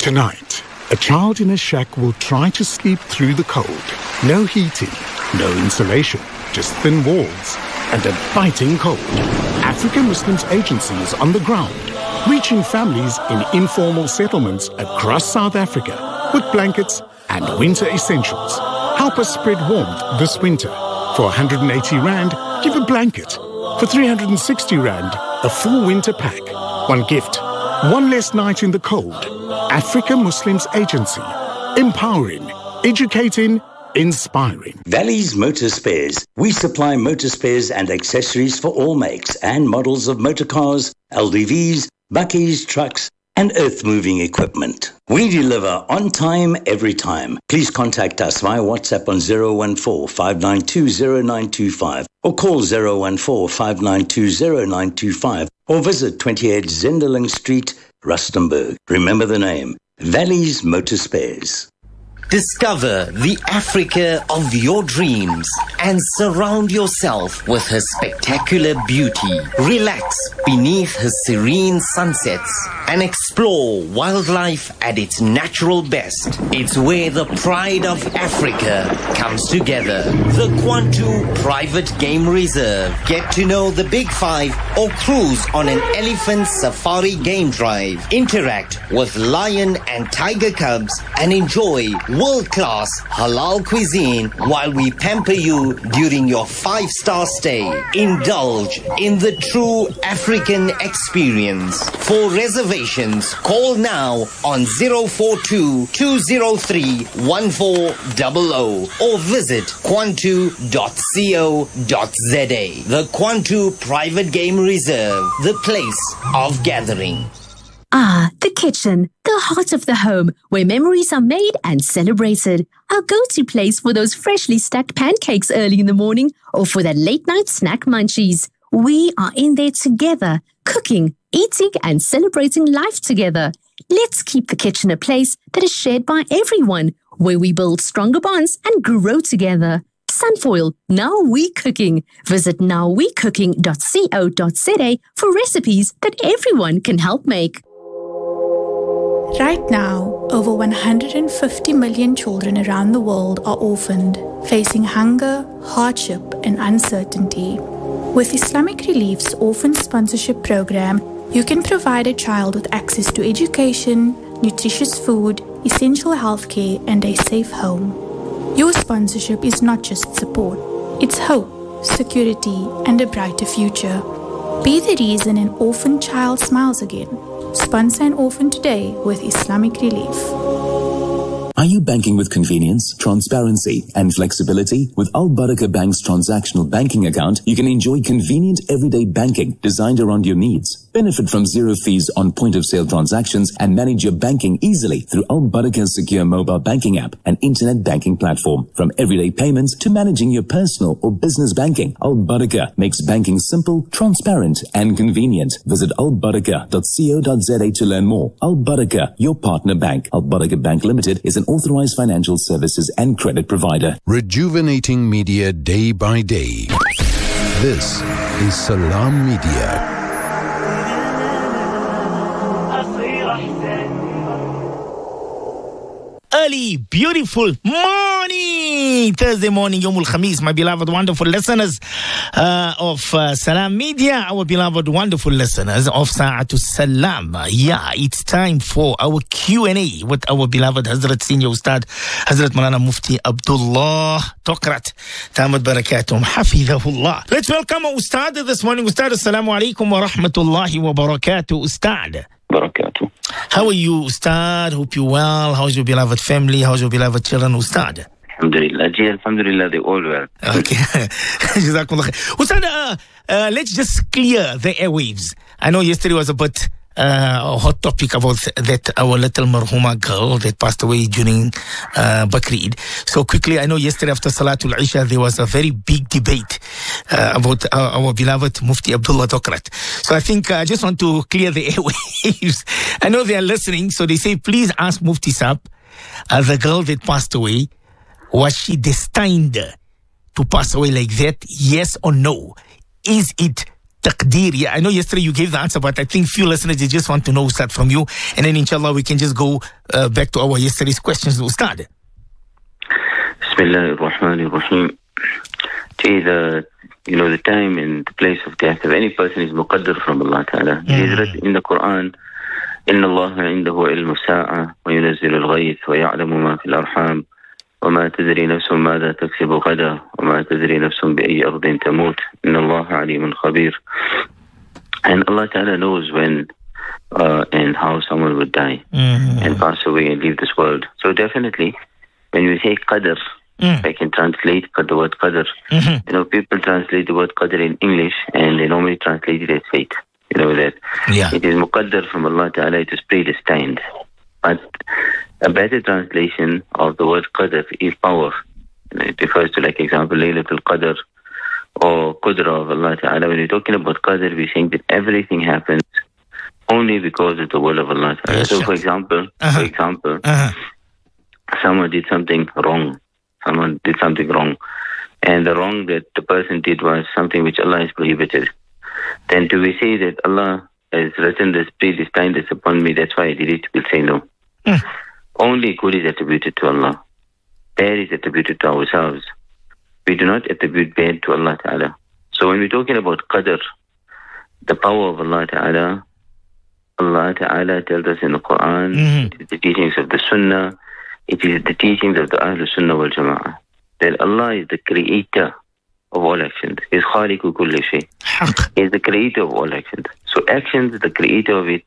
Tonight, a child in a shack will try to sleep through the cold. No heating, no insulation, just thin walls and a biting cold. African Muslims Agency is on the ground, reaching families in informal settlements across South Africa with blankets and winter essentials. Help us spread warmth this winter. For 180 Rand, give a blanket. For 360 Rand, a full winter pack. One gift, one less night in the cold. Africa Muslims Agency. Empowering, educating, inspiring. Valley's Motor Spares. We supply motor spares and accessories for all makes and models of motor cars, LDVs, bakkies, trucks, and earth-moving equipment. We deliver on time, every time. Please contact us via WhatsApp on 014-592-0925 or call 014-592-0925 or visit 28 Zenderling Street, Rustenburg. Remember the name, Valley's Motor Spares. Discover the Africa of your dreams and surround yourself with her spectacular beauty. Relax beneath her serene sunsets and explore wildlife at its natural best. It's where the pride of Africa comes together. The Kwantu Private Game Reserve. Get to know the Big Five or cruise on an elephant safari game drive. Interact with lion and tiger cubs and enjoy world-class halal cuisine while we pamper you during your 5-star stay. Indulge in the true African experience. For reservations, call now on 042-203-1400 or visit kwantu.co.za. The Kwantu Private Game Reserve, the place of gathering. Ah, the kitchen, the heart of the home, where memories are made and celebrated. Our go-to place for those freshly stacked pancakes early in the morning or for that late-night snack munchies. We are in there together, cooking, eating and celebrating life together. Let's keep the kitchen a place that is shared by everyone, where we build stronger bonds and grow together. Sunfoil, Now We Cooking. Visit nowwecooking.co.za for recipes that everyone can help make. Right now, over 150 million children around the world are orphaned, facing hunger, hardship, and uncertainty. With Islamic Relief's Orphan Sponsorship Program, you can provide a child with access to education, nutritious food, essential healthcare, and a safe home. Your sponsorship is not just support, it's hope, security, and a brighter future. Be the reason an orphan child smiles again. Sponsor an orphan today with Islamic Relief. Are you banking with convenience, transparency, and flexibility? With Al Barakah Bank's transactional banking account, you can enjoy convenient everyday banking designed around your needs. Benefit from zero fees on point-of-sale transactions and manage your banking easily through Al Barakah's secure mobile banking app and internet banking platform. From everyday payments to managing your personal or business banking, Al Barakah makes banking simple, transparent, and convenient. Visit albarakah.co.za to learn more. Al Barakah, your partner bank. Al Barakah Bank Limited is an authorized financial services and credit provider. Rejuvenating media day by day. This is Salam Media. Early, beautiful morning, Thursday morning, Yomul Khamis, my beloved, wonderful listeners of Salam Media, our beloved, wonderful listeners of Sa'atul Salam. Yeah, it's time for our Q&A with our beloved Hazrat Senior Ustad, Hazrat Maulana Mufti Abdullah Tokrat, Tamad Barakatum, Hafidhahullah. Let's welcome our Ustad this morning. Ustad, Assalamu alaikum wa rahmatullahi wa barakatuh, Ustad. Barakatuh. How are you, Ustad? Hope you're well. How's your beloved family? How's your beloved children, Ustad? Alhamdulillah. Alhamdulillah, they all well. Okay. Jazakumullah khair. Ustad, let's just clear the airwaves. I know yesterday was a bit a hot topic about that our little marhuma girl that passed away during Bakr Eid. So quickly, I know yesterday after Salatul Isha there was a very big debate about our beloved Mufti Abdullah Tokrat. So I think I just want to clear the airwaves. I know they are listening, so they say please ask Mufti Saab, the girl that passed away, was she destined to pass away like that? Yes or no? Is it taqdeer? Yeah, I know yesterday you gave the answer, but I think few listeners, they just want to know, Ustad, from you. And then inshallah, we can just go back to our yesterday's questions, Ustad. Bismillah ar-Rahman ar-Rahim. The time and the place of death of any person is muqaddar from Allah Ta'ala. It is written in the Quran, إِنَّ اللَّهَ عِنْدَهُ عِلْمُ السَّاعَةِ وَيُنَزِّلُ الْغَيْثَ وَيَعْلَمُ مَا فِي الْأَرْحَامِ وما تدري نفس ماذا تكسب غدا وما تدري نفس بأي أرض تموت إن الله عليم خبير. And Allah Ta'ala knows when and how someone would die and pass away and leave this world. So definitely, when we say qadr, I can translate the word qadr. People translate the word qadr in English and they normally translate it as fate. That it is muqaddar from Allah Ta'ala, it is predestined. But a better translation of the word qadr is power. It refers to, like example, Laylatul Qadr or Qudra of Allah Ta'ala. When we're talking about qadr, we're saying that everything happens only because of the will of Allah Ta'ala. So for example, someone did something wrong. And the wrong that the person did was something which Allah has prohibited. Then do we say that Allah has written this, predestined this upon me, that's why I did it? We'll say no. Only good is attributed to Allah. Bad is attributed to ourselves. We do not attribute bad to Allah Ta'ala. So when we're talking about qadr, the power of Allah Ta'ala, Allah Ta'ala tells us in the Quran, it is the teachings of the Sunnah, it is the teachings of the Ahlul Sunnah wal Jama'ah, that Allah is the creator of all actions. He is khaliqu kulli shay. He is the creator of all actions. So actions, the creator of it.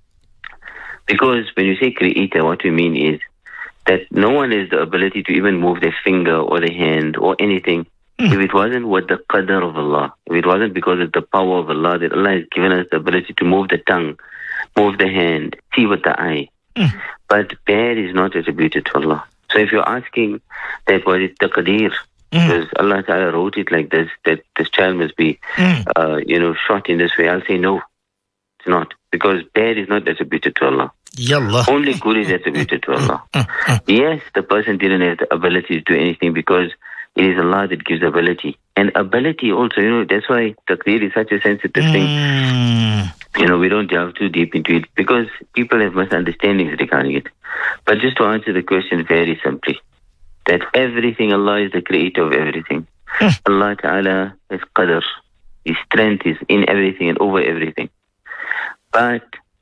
Because when you say creator, what we mean is that no one has the ability to even move their finger or their hand or anything if it wasn't with the qadr of Allah. If it wasn't because of the power of Allah, that Allah has given us the ability to move the tongue, move the hand, see with the eye. But bad is not attributed to Allah. So if you're asking that was it taqdeer, because Allah Ta'ala wrote it like this, that this child must be, shot in this way, I'll say no, it's not. Because bad is not attributed to Allah. Yallah. Only good is attributed to Allah. Yes, the person didn't have the ability to do anything because it is Allah that gives ability. And ability also, that's why taqdeer is such a sensitive thing. We don't delve too deep into it because people have misunderstandings regarding it. But just to answer the question very simply, that everything, Allah is the creator of everything. Allah Ta'ala is qadr. His strength is in everything and over everything. But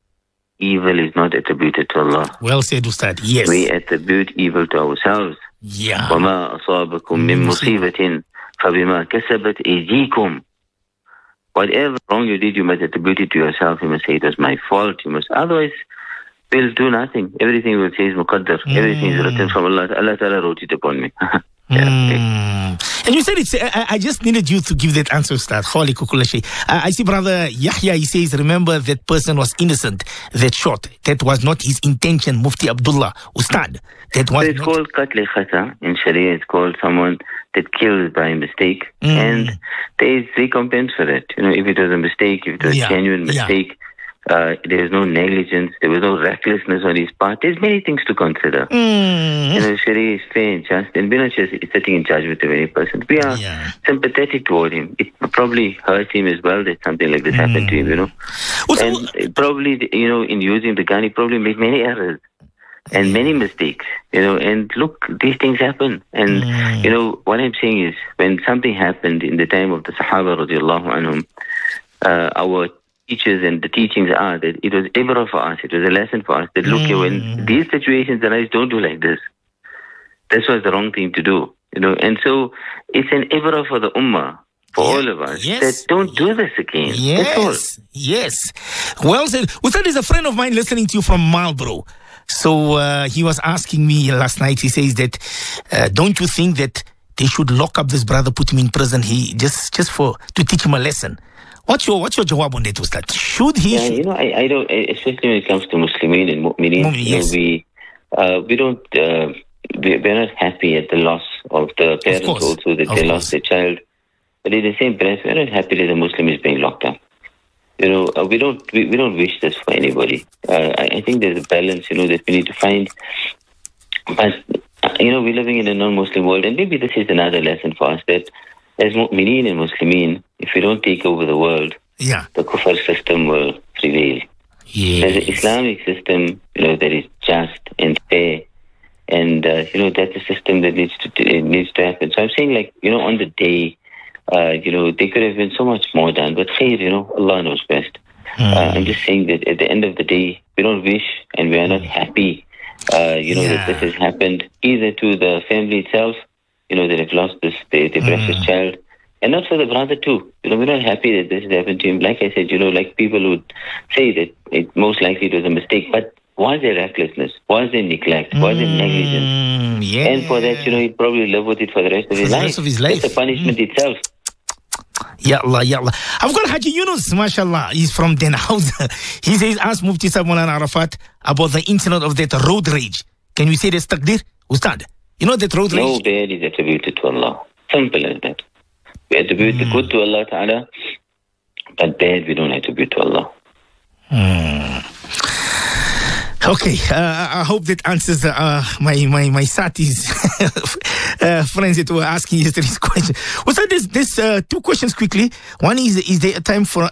evil is not attributed to Allah. Well said, Ustad. Yes. We attribute evil to ourselves. Yeah. وَمَا أَصَابَكُم مِّن مُّصِيبَةٍ فَبِمَا كَسَبَتْ أَيْدِيكُم. Whatever wrong you did, you must attribute it to yourself. You must say it was my fault. Otherwise, we'll do nothing. Everything we'll say is muqaddar. Everything is written from Allah. Allah Ta'ala wrote it upon me. And you said it's. I just needed you to give that answer, Ustad. I see Brother Yahya, he says, remember that person was innocent, that shot. That was not his intention, Mufti Abdullah. Ustad. That was it's called qatl khata. In Sharia, it's called someone that kills by mistake. And there is recompense for that. If it was a mistake, if it was a genuine mistake, there was no negligence, there was no recklessness on his part. There's many things to consider. Sharia is fair and just, and we're not just sitting in judgment of any person. We are sympathetic toward him. It probably hurts him as well that something like this happened to him, And probably, in using the gun, he probably made many errors and many mistakes, and look, these things happen. And, what I'm saying is, when something happened in the time of the Sahaba radiallahu anhum, our teachers and the teachings are that it was ibrah for us, it was a lesson for us, that look, when these situations arise, don't do like this. This was the wrong thing to do, and so it's an ibrah for the ummah, for all of us, that don't do this again. Yes. Well said. Ustad is a friend of mine listening to you from Marlborough. So he was asking me last night, he says that, don't you think that they should lock up this brother, put him in prison, just to teach him a lesson? What's your jawab on that, Ustad? Should he? I don't, especially when it comes to Muslimin and Mu'mineen, we're not happy at the loss of the parents also, that they lost their child. But in the same breath, we're not happy that the Muslim is being locked up. We don't wish this for anybody. I think there's a balance, that we need to find. But, we're living in a non-Muslim world, and maybe this is another lesson for us, that as Mu'mineen and Muslimin, if we don't take over the world, the kufr system will prevail. There's an Islamic system, that is just and fair, and that's a system that needs to happen. So I'm saying, on the day, there could have been so much more done, but khair, Allah knows best. I'm just saying that at the end of the day, we don't wish and we are not happy, that this has happened either to the family itself, that have lost their precious child, and not for the brother too. We're not happy that this has happened to him. Like I said, like people would say that it most likely it was a mistake, but was there recklessness? Was there neglect? Was there negligence? And for that, he'd probably live with it for the rest of his life. That's the punishment itself. Ya Allah, Ya Allah. I've got Haji Yunus, mashallah. He's from Den Hauser. He says, ask Mufti Sahib Maulana Arafat about the incident of that road rage. Can we say that's taqdeer? Ustad, that road rage? No bad is attributed to Allah. Simple as that. We attribute the good to Allah Ta'ala, but bad we don't attribute to Allah. Okay, I hope that answers my Satis friends that were asking yesterday's question. Well, so there's two questions quickly. One is there a time for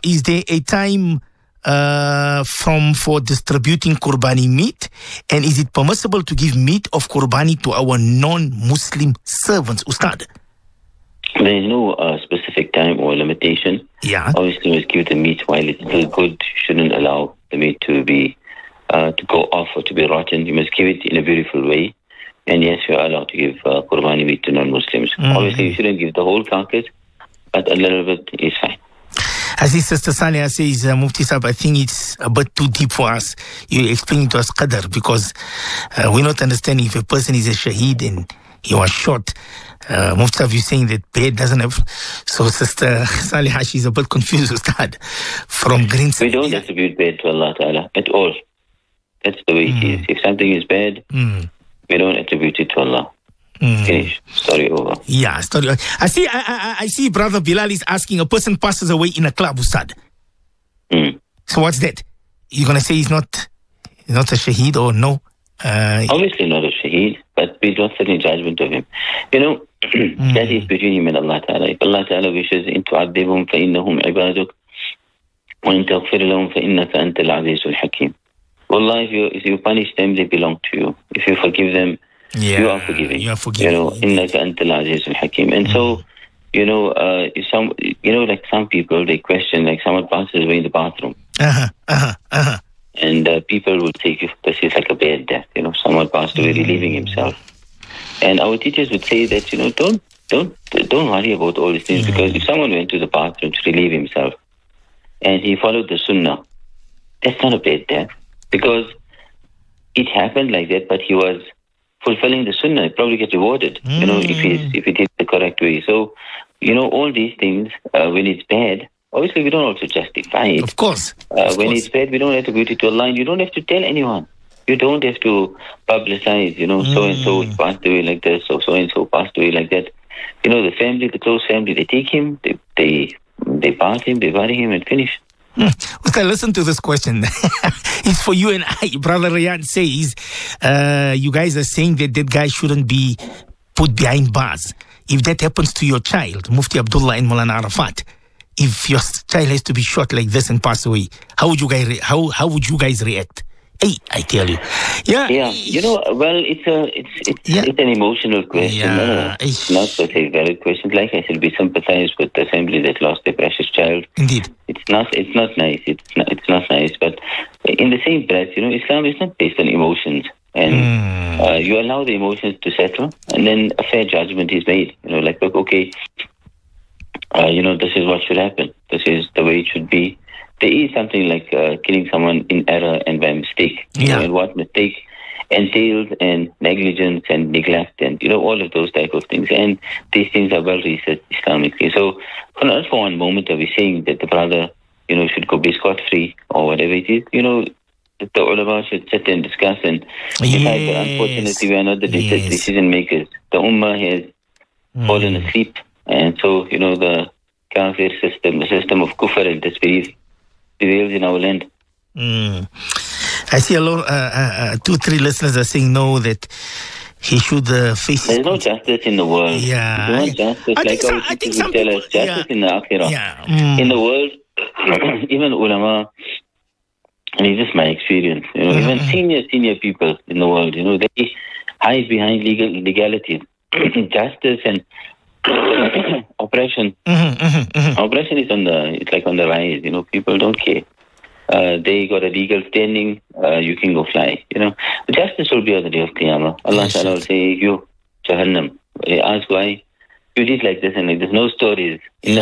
distributing Qurbani meat, and is it permissible to give meat of Qurbani to our non-Muslim servants, Ustad? There is no specific time or limitation. Obviously, we must give the meat while it's still good. You shouldn't allow the meat to be to go off or to be rotten. You must give it in a beautiful way. And yes, you are allowed to give Qurbani meat to non-Muslims. Obviously, you shouldn't give the whole carcass, but a little bit is fine. As his sister Saleh says, Mufti Sahib, I think it's a bit too deep for us. You explain to us qadr, because we're not understanding if a person is a shaheed and he was shot. Mufti Sahib, you're saying that bed doesn't have... So Sister Saleh, she's a bit confused, Ustad, from Greenside. We don't attribute bad to Allah Ta'ala at all. That's the way it is. If something is bad, we don't attribute it to Allah. Finish. Story over. Yeah, story. I see Brother Bilal is asking, a person passes away in a club, Ustad. So what's that? You're going to say he's not a shaheed or no? Obviously not a shaheed, but we don't sit in judgment of him. That is between him and Allah Ta'ala. If Allah Ta'ala wishes, إِن تُعَذِّبْهُمْ فَإِنَّهُمْ عِبَادُكَ وَإِن تَغْفِرْ لَهُمْ فَإِنَّكَ أَنْتَ الْعَزِيزُ الْحَكِيمُ. Wallah, if you punish them, they belong to you. If you forgive them, you are forgiving. You are forgiving. إِنَّكَ أَنْتَ الْعَزِيزُ الْحَكِيمُ. And so, some people, they question, like someone passes away in the bathroom. And people would say, this is like a bad death. Someone passed away relieving himself. And our teachers would say that, don't worry about all these things, because if someone went to the bathroom to relieve himself and he followed the sunnah, that's not a bad death, because it happened like that, but he was fulfilling the sunnah. He'd probably get rewarded, if he did the correct way. So, all these things, when it's bad, obviously we don't also justify it. Of course. When it's bad, we don't attribute it to Allah, and you don't have to tell anyone. You don't have to publicize, so-and-so passed away like this, or so-and-so passed away like that. The family, the close family, they take him, they bath him, they bury him, and finish. Okay, listen to this question. It's for you and I. Brother Riyad says, you guys are saying that guy shouldn't be put behind bars. If that happens to your child, Mufti Abdullah and Maulana Arafat, if your child has to be shot like this and pass away, how would you guys react? Hey, I tell you. Yeah. Well, it's an emotional question. Yeah. It's not such a valid question. Like I said, we sympathize with the family that lost their precious child. Indeed. It's not nice. It's not nice. But in the same breath, Islam is not based on emotions. And you allow the emotions to settle, and then a fair judgment is made. Look, okay, this is what should happen. This is the way it should be. There is something like killing someone in error and by mistake. And what mistake entails, and negligence and neglect, and all of those type of things. And these things are well researched Islamically. So, not for one moment are we saying that the brother, should go be scot-free or whatever it is. The ulama should sit and discuss and decide. But unfortunately, we are not the decision makers. The ummah has fallen asleep, and so the kafir system, the system of kufr and disbelief, prevails in our land. I see a lot. 2-3 listeners are saying no, that he should face. There's no justice in the world. Yeah, there's no justice. I think some tell us justice in the akhirah. Yeah. In the world, even ulama, and it's just my experience, even senior people in the world, they hide behind legalities, justice and oppression. Oppression is on the rise. People don't care. They got a legal standing. You can go fly. Justice will be on the day of Qiyamah. Allah Ta'ala will say, you Jahannam. Ask why. You did like this and like this. No stories.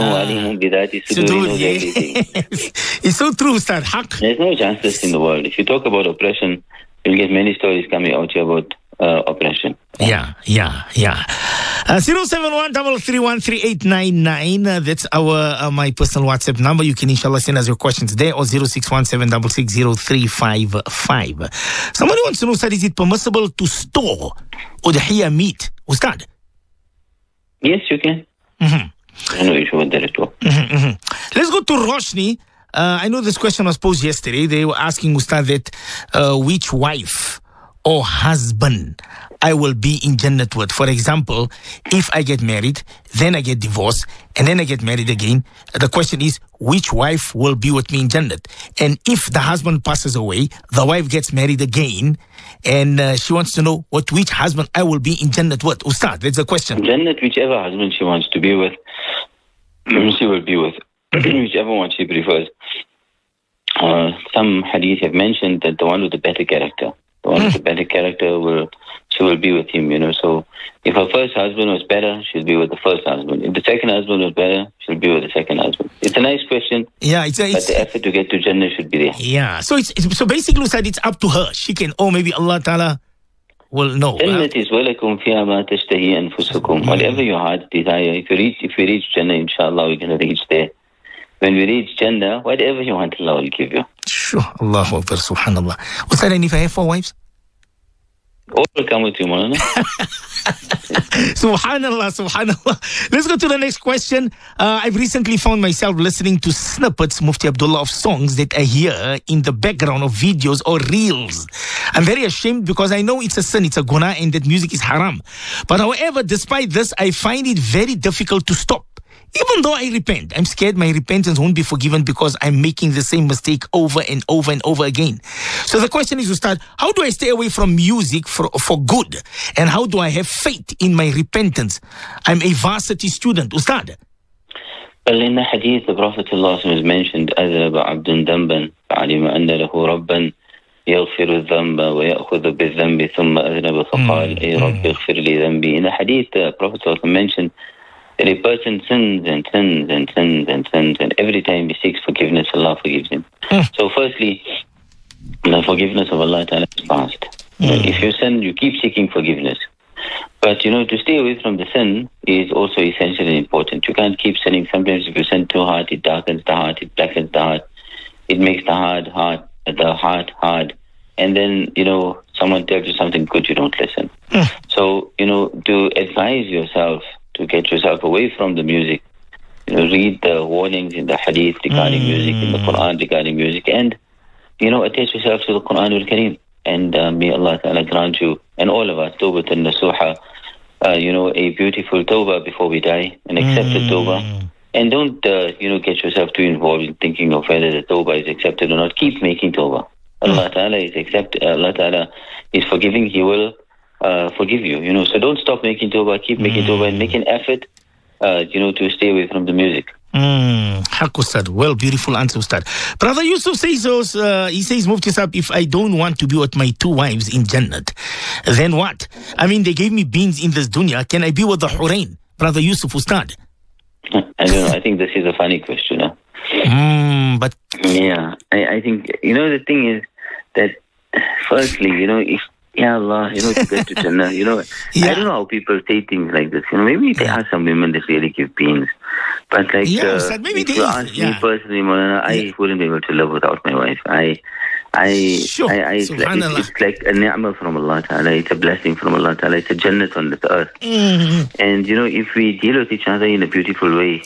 It's so true, Ustad. There's no justice in the world. If you talk about oppression, you'll get many stories coming out here about oppression. Yeah. 071-331-3899. That's our my personal WhatsApp number. You can inshallah send us your questions there, or 0617660355. Somebody wants to know, Ustad, is it permissible to store udhiyah meat? Ustad? Yes, you can. No issue with that at all. Let's go to Roshni. I know this question was posed yesterday. They were asking Ustad that which wife or husband I will be in Jannat with. For example, if I get married, then I get divorced, and then I get married again. The question is, which wife will be with me in Jannat? And if the husband passes away, the wife gets married again, and she wants to know which husband I will be in Jannat with. Ustad, that's the question. Jannat, whichever husband she wants to be with, she will be with. Whichever one she prefers. Some hadith have mentioned that the one with the better character. The one with the better character she will be with him, So if her first husband was better, she'll be with the first husband. If the second husband was better, she'll be with the second husband. It's a nice question. Yeah, but the effort to get to Jannah should be there. Yeah, so so basically, Ustad, it's up to her. She can, maybe Allah Ta'ala will know. Jannat is walakum fiha ma tashtahi anfusukum. Whatever your heart desire, if we reach Jannah, inshallah, we're going to reach there. When we reach Jannah, whatever you want, Allah will give you. Sure. Allahu Akbar, subhanallah. Ustad, and if I have 4 wives? All will come with you, Maulana. Subhanallah. Let's go to the next question. I've recently found myself listening to snippets, Mufti Abdullah, of songs that I hear in the background of videos or reels. I'm very ashamed because I know it's a sin, it's a guna, and that music is haram. But however, despite this, I find it very difficult to stop. Even though I repent, I'm scared my repentance won't be forgiven because I'm making the same mistake over and over and over again. So the question is, Ustad, how do I stay away from music for good? And how do I have faith in my repentance? I'm a varsity student, Ustad. Well, in the hadith, the Prophet has mentioned, أَذَبَ عَبْدٌ ذَنْبًا فَعَلِمَ أَنَّ لَهُ رَبًّا يغفر الذنب ويأخذ بالذنب ثم أذنب فقال أي رب اغفر لي ذنبي. In the hadith, the Prophet also mentioned that a person sins and sins and sins and sins, and every time he seeks forgiveness, Allah forgives him. So firstly, the forgiveness of Allah Ta'ala is fast. If you sin, you keep seeking forgiveness. But, to stay away from the sin is also essential and important. You can't keep sinning. Sometimes if you sin too hard, it darkens the heart, it blackens the heart, it makes the heart hard. And then, someone tells you something good, you don't listen. So, to advise yourself, to get yourself away from the music, read the warnings in the hadith regarding music, in the Quran regarding music, and, attach yourself to the Quran al-Kareem. And may Allah Ta'ala grant you, and all of us, tawbatan nasuha, a beautiful tawbah before we die, an accepted tawbah. And don't, get yourself too involved in thinking of whether the tawbah is accepted or not. Keep making tawbah. Allah Ta'ala is forgiving. He will forgive you, So don't stop making tawbah. Keep making tawbah and make an effort, to stay away from the music. Haq, Ustad. Well, beautiful answer, Ustad. Brother Yusuf says, he says, Mufti Sahib, if I don't want to be with my 2 wives in Jannat, then what? I mean, they gave me beans in this dunya. Can I be with the Hurain? Brother Yusuf, Ustad. I don't know. I think this is a funny question. But yeah, I think, the thing is that firstly, if Ya Allah, to get to Jannah, I don't know how people say things like this. Maybe there are some women that really give beans. But maybe if you ask me personally, Maulana, I wouldn't be able to live without my wife. It's like a ni'mah from Allah Ta'ala. It's a blessing from Allah Ta'ala. It's a Jannat on this earth. And, if we deal with each other in a beautiful way,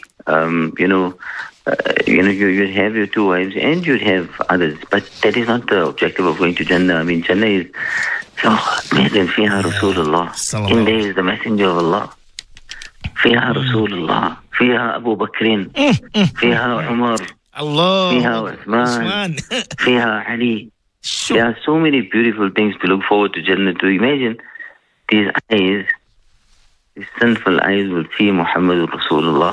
you'd have your 2 wives and you'd have others. But that is not the objective of going to Jannah. I mean, Jannah is amazing. Fiha Rasulullah. In there is the Messenger of Allah. Fiha Rasulullah. Fiha Abu Bakrin. Fiha Umar. Allah. فيها عثمان. فيها علي. There are so many beautiful things to look forward to Jannah. To imagine these eyes, these sinful eyes will see Muhammad Rasulullah.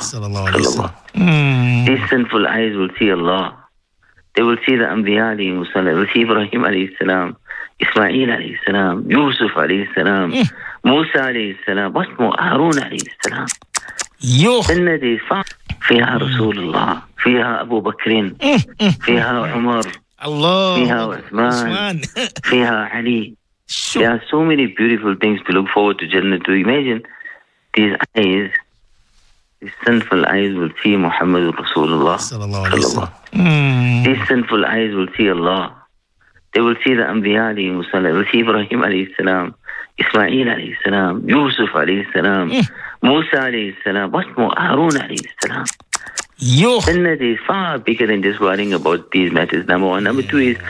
These sinful eyes will see Allah. They will see the Anbiya alayhi salam. They will see Ibrahim alayhi salam, Ismail alayhi salam, Yusuf alayhi salam, Musa alayhi salam, what more? Harun alayhi salam. Jannah is far. فيها رسول الله, فيها أبو بكر, فيها عمر, فيها عثمان, فيها علي. There are so many beautiful things to look forward to Jannah. To imagine these eyes, these sinful eyes will see Muhammad Rasulullah. These sinful eyes will see Allah. They will see the Anbiya alayhi salam. They will see Ibrahim alayhi salam, Ismail alayhi salam, Yusuf alayhi salam, Musa alayhi salam, what more? Harun alayhi salam. Jannah is far bigger than just worrying about these matters. Number one. Number two is